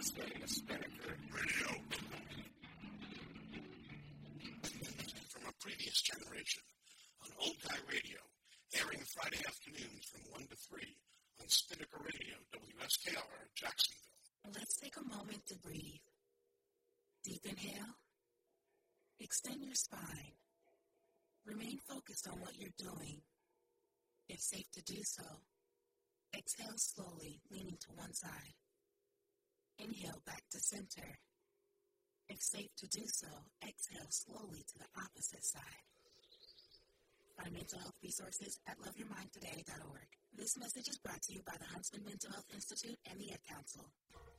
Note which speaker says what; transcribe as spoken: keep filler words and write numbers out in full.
Speaker 1: Displaying a Spinnaker
Speaker 2: Radio. From a previous generation on Old Guy Radio, airing Friday afternoons from one to three on Spinnaker Radio, W S K R, Jacksonville.
Speaker 3: Let's take a moment to breathe. Deep inhale. Extend your spine. Remain focused on what you're doing. If safe to do so, exhale slowly, leaning to one side. Inhale back to center. If safe to do so, exhale slowly to the opposite side. Find mental health resources at love your mind today dot org. This message is brought to you by the Huntsman Mental Health Institute and the Ad Council.